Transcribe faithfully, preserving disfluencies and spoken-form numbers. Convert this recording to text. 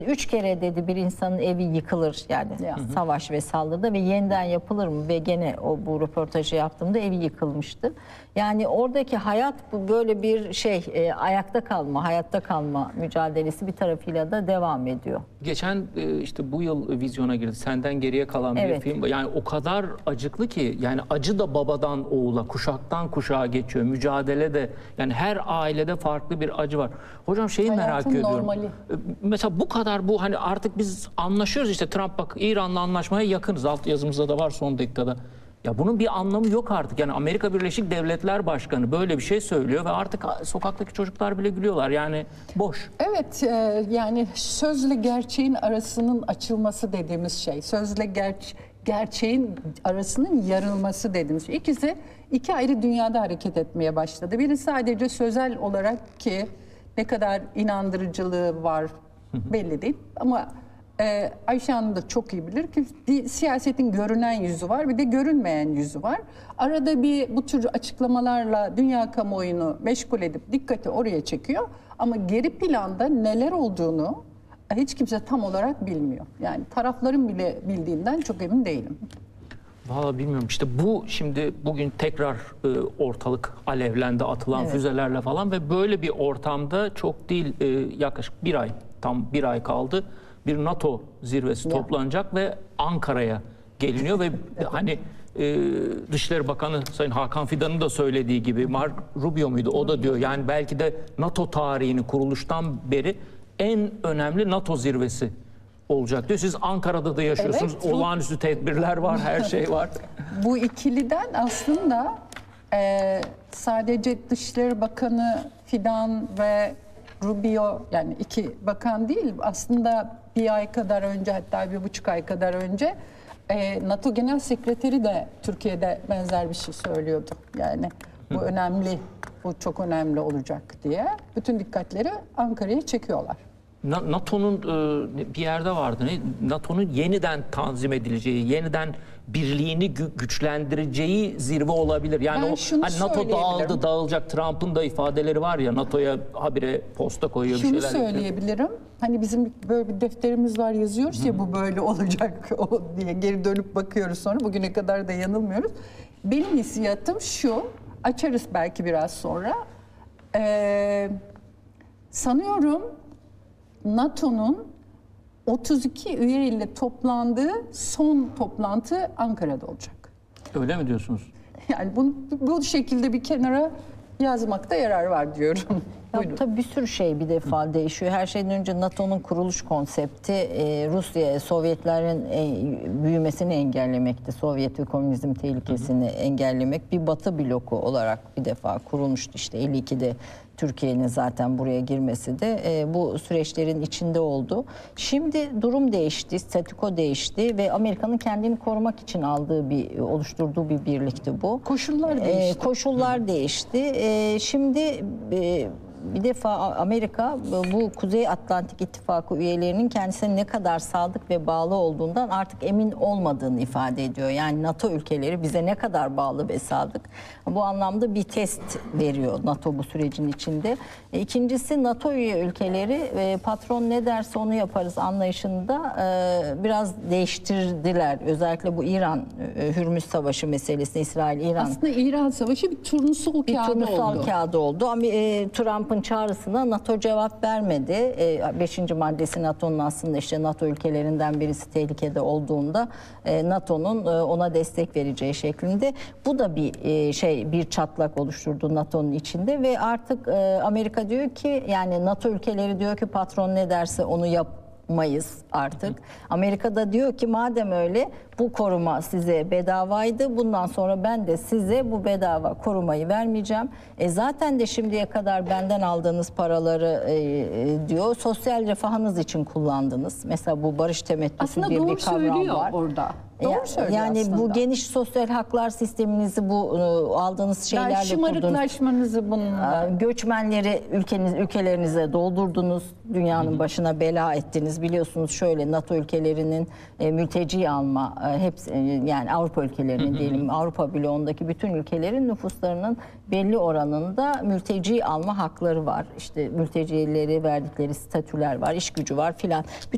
Üç kere dedi bir insanın evi yıkılır yani Ya. savaş ve saldırıda ve yeniden yapılır mı? Ve gene o bu röportajı yaptığımda evi yıkılmıştı. Yani oradaki hayat bu böyle bir şey e, ayakta kalma, hayatta kalma mücadelesi bir tarafıyla da devam ediyor. Geçen e, işte bu yıl vizyona girdi. Senden Geriye Kalan bir Evet. film. Yani o kadar acıklı ki yani acı da babadan oğula, kuşaktan kuşağa geçiyor. Mücadele de yani her ailede farklı bir acı var. Hocam şeyi merak Hayatın ediyorum. normali. E, Mesela bu kadar bu hani artık biz anlaşıyoruz işte Trump bak İran'la anlaşmaya yakınız. Alt yazımızda da var son dakikada. Ya bunun bir anlamı yok artık. Yani Amerika Birleşik Devletler Başkanı böyle bir şey söylüyor ve artık sokaktaki çocuklar bile gülüyorlar. Yani boş. Evet, e, yani sözle gerçeğin arasının açılması dediğimiz şey. Sözle ger gerçeğin arasının yarılması dediğimiz şey. İkisi iki ayrı dünyada hareket etmeye başladı. Biri sadece sözel olarak ki ne kadar inandırıcılığı var belli değil. Ama e, Ayşe Hanım da çok iyi bilir ki bir siyasetin görünen yüzü var, bir de görünmeyen yüzü var. Arada bir bu tür açıklamalarla dünya kamuoyunu meşgul edip dikkati oraya çekiyor. Ama geri planda neler olduğunu hiç kimse tam olarak bilmiyor. Yani tarafların bile bildiğinden çok emin değilim. Vallahi bilmiyorum işte bu şimdi bugün tekrar e, ortalık alevlendi atılan Evet. füzelerle falan ve böyle bir ortamda çok değil e, yaklaşık bir ay tam bir ay kaldı bir NATO zirvesi Ya. toplanacak ve Ankara'ya geliniyor ve hani e, Dışişleri Bakanı Sayın Hakan Fidan'ın da söylediği gibi Mark Rubio muydu o da diyor yani belki de NATO tarihinin kuruluştan beri en önemli NATO zirvesi olacak diyor. Siz Ankara'da da yaşıyorsunuz. Evet. Olağanüstü tedbirler var, her şey var. Bu ikiliden aslında e, sadece Dışişleri Bakanı Fidan ve Rubio yani iki bakan değil aslında bir ay kadar önce hatta bir buçuk ay kadar önce e, NATO Genel Sekreteri de Türkiye'de benzer bir şey söylüyordu. Yani bu önemli, bu çok önemli olacak diye bütün dikkatleri Ankara'ya çekiyorlar. Na- NATO'nun e, bir yerde vardı. Ne? NATO'nun yeniden tanzim edileceği, yeniden birliğini gü- güçlendireceği zirve olabilir. Yani Ben o şunu hani NATO söyleyebilirim. dağıldı, dağılacak. Trump'ın da ifadeleri var ya NATO'ya habire posta koyuyor bir Şunu şeyler. yapıyor. söyleyebilirim. Hani bizim böyle bir defterimiz var yazıyoruz ya bu böyle olacak o diye geri dönüp bakıyoruz sonra. Bugüne kadar da yanılmıyoruz. Benim hissiyatım şu. Açarız belki biraz sonra. Ee, sanıyorum NATO'nun otuz iki üye ile toplandığı son toplantı Ankara'da olacak. Öyle mi diyorsunuz? Yani bunu bu şekilde bir kenara yazmakta yarar var diyorum. Ya, Buyurun. tabii bir sürü şey bir defa değişiyor. Her şeyden önce NATO'nun kuruluş konsepti e, Rusya, Sovyetlerin e, büyümesini engellemekti. Sovyet ve komünizm tehlikesini engellemek. Bir Batı bloku olarak bir defa kurulmuştu işte elli ikide. Türkiye'nin zaten buraya girmesi de e, bu süreçlerin içinde oldu. Şimdi durum değişti, statüko değişti ve Amerika'nın kendini korumak için aldığı bir, oluşturduğu bir birlikti bu. Koşullar E, değişti. koşullar değişti. E, şimdi e, bir defa Amerika bu Kuzey Atlantik İttifakı üyelerinin kendisine ne kadar sadık ve bağlı olduğundan artık emin olmadığını ifade ediyor. Yani NATO ülkeleri bize ne kadar bağlı ve sadık. Bu anlamda bir test veriyor NATO bu sürecin içinde. E, İkincisi NATO üye ülkeleri e, patron ne derse onu yaparız anlayışında e, biraz değiştirdiler. Özellikle bu İran e, Hürmüz Savaşı meselesi İsrail-İran. Aslında İran Savaşı bir turnusol Bir kağıdı turnusal oldu. kağıdı oldu. Ama e, Trump'ın çağrısına NATO cevap vermedi. E, beşinci maddesi NATO'nun aslında işte NATO ülkelerinden birisi tehlikede olduğunda e, NATO'nun e, ona destek vereceği şeklinde. Bu da bir e, şey bir çatlak oluşturdu NATO'nun içinde ve artık e, Amerika diyor ki yani NATO ülkeleri diyor ki patron ne derse onu yap. Mayıs artık. Amerika'da diyor ki madem öyle bu koruma size bedavaydı. Bundan sonra ben de size bu bedava korumayı vermeyeceğim. E zaten de şimdiye kadar benden aldığınız paraları e, e, diyor sosyal refahınız için kullandınız. Mesela bu barış temettüsü Aslında diye doğru bir kavram söylüyor var. orada. Doğru Ya- söylüyor yani aslında. bu geniş sosyal haklar sisteminizi bu e, aldığınız Yani şeylerle kurdunuz. şımarıklaşmanızı bununla. Göçmenleri ülkeniz, ülkelerinize doldurdunuz, dünyanın başına bela ettiniz. Biliyorsunuz şöyle NATO ülkelerinin e, mülteci alma, e, hepsi e, yani Avrupa ülkelerinin diyelim, Avrupa bloğundaki bütün ülkelerin nüfuslarının belli oranında mülteci alma hakları var. İşte mültecileri verdikleri statüler var, iş gücü var filan.